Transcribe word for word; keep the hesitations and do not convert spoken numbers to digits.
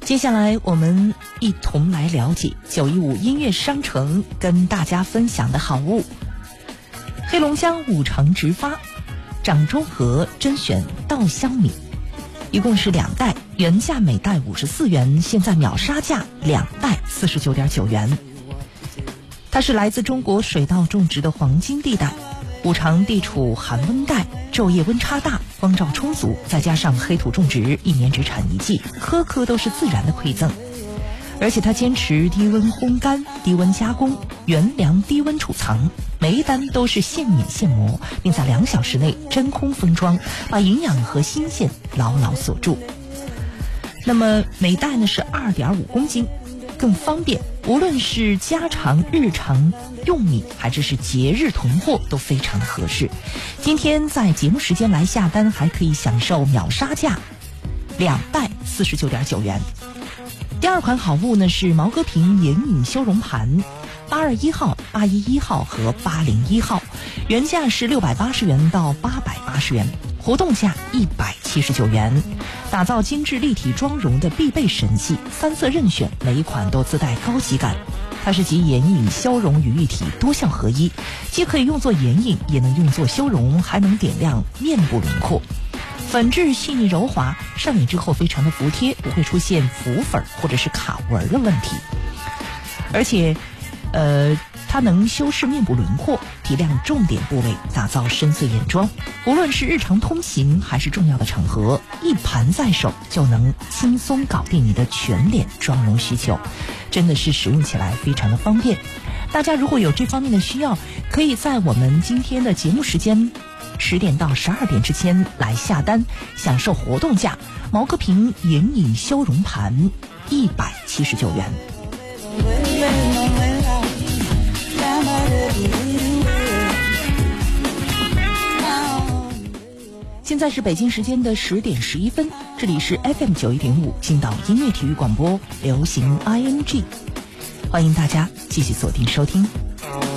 接下来我们一同来了解九一五音乐商城跟大家分享的好物。黑龙江五城直发掌中和甄选稻香米，一共是两袋，原价每袋五十四元，现在秒杀价两袋四十九点九元。它是来自中国水稻种植的黄金地带，五常地处寒温带，昼夜温差大，光照充足，再加上黑土种植，一年只产一季，颗颗都是自然的馈赠。而且它坚持低温烘干、低温加工、原粮低温储藏，每一单都是现碾现磨，并在两小时内真空封装，把营养和新鲜牢牢锁住。那么每袋呢是 二点五公斤，更方便，无论是家常日常用米还是是节日囤货都非常的合适。今天在节目时间来下单，还可以享受秒杀价，两袋四十九点九元。第二款好物呢是毛戈平眼影修容盘，八二一号、八一一号和八零一号，原价是六百八十元到八百八十元，活动价一百七十九元。打造精致立体妆容的必备神器，三色任选，每一款都自带高级感。它是集眼影、修容于一体，多效合一，既可以用作眼影，也能用作修容，还能点亮面部轮廓。粉质细腻柔滑，上脸之后非常的服帖，不会出现浮粉或者是卡纹的问题。而且呃，它能修饰面部轮廓，提亮重点部位，打造深邃眼妆。无论是日常通行还是重要的场合，一盘在手就能轻松搞定你的全脸妆容需求，真的是使用起来非常的方便。大家如果有这方面的需要，可以在我们今天的节目时间十点到十二点之间来下单，享受活动价，毛戈平眼影修容盘一百七十九元。现在是北京时间的十点十一分，这里是 F M 九一点五青岛音乐体育广播流行 I N G， 欢迎大家继续锁定收听。